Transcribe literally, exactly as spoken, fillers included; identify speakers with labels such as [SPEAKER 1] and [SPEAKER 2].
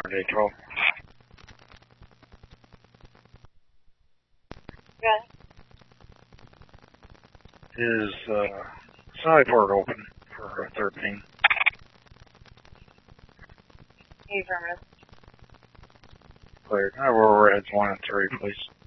[SPEAKER 1] day twelve.
[SPEAKER 2] Yeah.
[SPEAKER 1] Is uh, side port open for uh, thirteen?
[SPEAKER 2] Affirmative.
[SPEAKER 1] Cleared. I will reds one and three, please.